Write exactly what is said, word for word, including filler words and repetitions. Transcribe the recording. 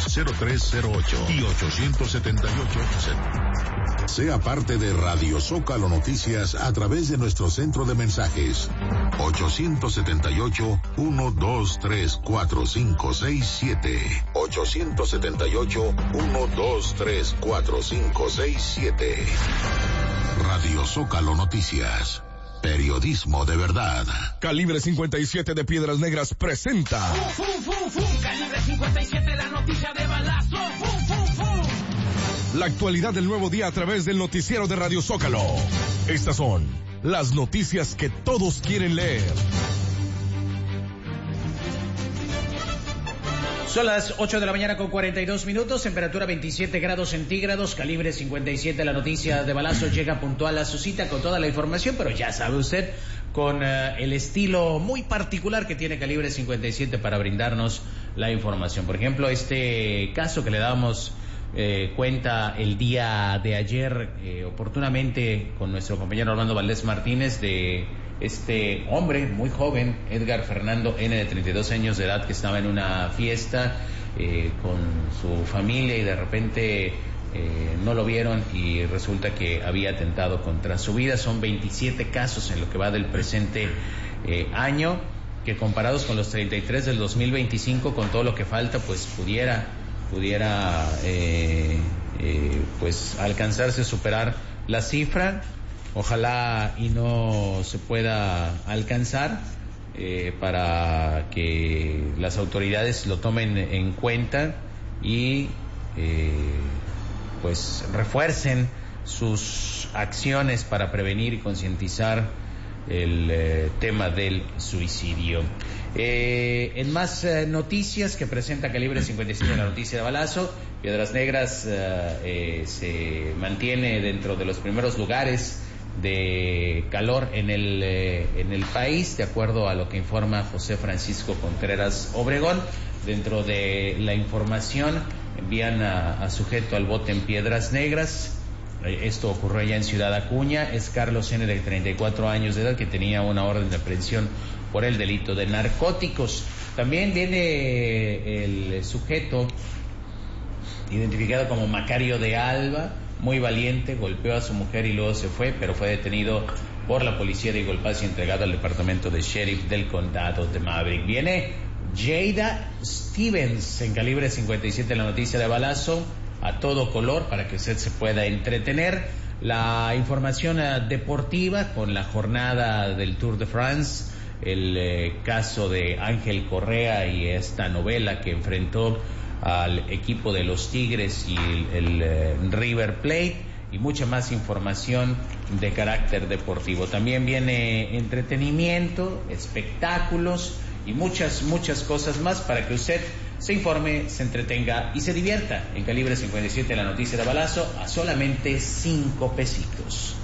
cero tres cero ocho y ochocientos setenta y ocho. Sea parte de Radio Zócalo Noticias a través de nuestro centro de mensajes ochocientos setenta y ocho, ciento veintitrés, cuarenta y cinco sesenta y siete. ochocientos setenta y ocho, ciento veintitrés, cuarenta y cinco sesenta y siete. Radio Zócalo Noticias. Periodismo de verdad. Calibre cincuenta y siete de Piedras Negras presenta. ¡Fu, fu, fu, fu! Calibre cincuenta y siete, la noticia de balazo. ¡Fu, fu, fu! La actualidad del nuevo día a través del noticiero de Radio Zócalo. Estas son las noticias que todos quieren leer. Son las ocho de la mañana con cuarenta y dos minutos, temperatura veintisiete grados centígrados, calibre cincuenta y siete, la noticia de balazo llega puntual a su cita con toda la información, pero ya sabe usted, con uh, el estilo muy particular que tiene calibre cincuenta y siete para brindarnos la información. Por ejemplo, este caso que le damos eh, cuenta el día de ayer, eh, oportunamente con nuestro compañero Armando Valdés Martínez, de este hombre muy joven, Edgar Fernando N., de treinta y dos años de edad, que estaba en una fiesta eh, con su familia y de repente eh, no lo vieron y resulta que había atentado contra su vida. Son veintisiete casos en lo que va del presente eh, año, que comparados con los treinta y tres del dos mil veinticinco, con todo lo que falta, pues pudiera pudiera eh, eh, pues alcanzarse, superar la cifra. Ojalá y no se pueda alcanzar eh, para que las autoridades lo tomen en cuenta y eh, pues refuercen sus acciones para prevenir y concientizar el eh, tema del suicidio. Eh, en más eh, noticias que presenta Calibre cincuenta y siete, la noticia de balazo, Piedras Negras eh, eh, se mantiene dentro de los primeros lugares de calor en el eh, en el país, de acuerdo a lo que informa José Francisco Contreras Obregón. Dentro de la información, envían a, a sujeto al bote en Piedras Negras. Eh, esto ocurrió allá en Ciudad Acuña. Es Carlos N., de treinta y cuatro años de edad, que tenía una orden de aprehensión por el delito de narcóticos. También viene el sujeto identificado como Macario de Alba, muy valiente, golpeó a su mujer y luego se fue, pero fue detenido por la policía de Eagle Pass y entregado al departamento de sheriff del condado de Maverick. Viene Jada Stevens en Calibre cincuenta y siete, la noticia de balazo, a todo color para que usted se pueda entretener. La información uh, deportiva con la jornada del Tour de France, el eh, caso de Ángel Correa y esta novela que enfrentó al equipo de los Tigres y el, el uh, River Plate, y mucha más información de carácter deportivo. También viene entretenimiento, espectáculos y muchas, muchas cosas más para que usted se informe, se entretenga y se divierta en Calibre cincuenta y siete, la noticia de balazo, a solamente cinco pesitos.